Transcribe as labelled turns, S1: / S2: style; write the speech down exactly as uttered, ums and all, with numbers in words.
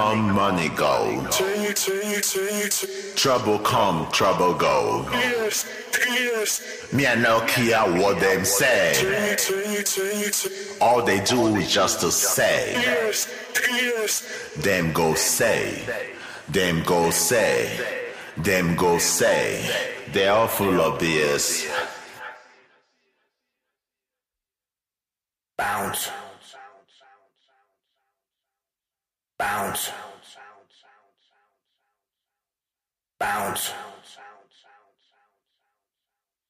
S1: come, money go. Trouble come, trouble go. Me I no care what them say. All they do is just to say. Them go say. Them go say. Them go say. They're all full of B S.
S2: Bounce. Bounce. Bounce.